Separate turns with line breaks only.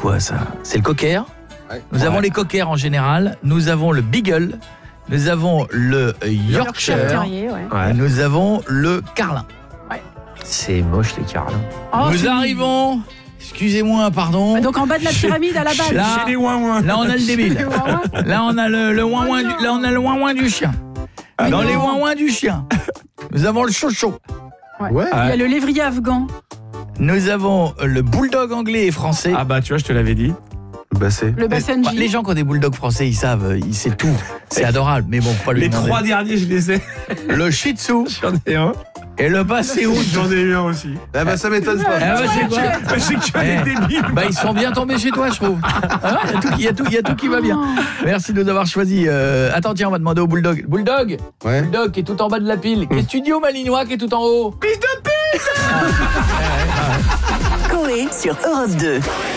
quoi ça? C'est le cocker.
Ouais.
Nous avons les cockers en général. Nous avons le beagle. Nous avons le Yorkshire.
Terrier, ouais.
Ouais.
Nous avons le carlin.
C'est moche les carlins.
Oh,
Nous
c'est
arrivons. Excusez-moi, pardon.
Donc en bas de la pyramide à la base.
Là,
Chez les ouin-ouin.
là on a le débile. Là on a le ouin-ouin du, là on a le ouin-ouin du chien. Dans les ouin-ouin du chien. Nous avons le chocho.
Ouais.
Il y a le lévrier afghan.
Nous avons le bulldog anglais et français.
Ah bah tu vois, je te l'avais dit.
Bah c'est.
Le Basenji.
Les gens qui ont des bulldogs français, ils savent, ils savent tout. C'est adorable, mais bon, faut pas lui
Les
demander.
3 derniers, je les ai.
Le shih tzu
J'en ai un.
et le basset-hound.
J'en ai eu un aussi.
Ah bah ça m'étonne pas.
Ah bah, c'est quoi?
J'ai que
Eh,
des débiles.
Bah ils sont bien tombés chez toi, je trouve. Ah, il y a tout qui va bien. Merci de nous avoir choisi. Attends, tiens, on va demander au bulldog. Bulldog,
Ouais.
bulldog qui est tout en bas de la pile. Qu'est-ce que tu dis au malinois qui est tout en haut?
Coé sur Europe 2.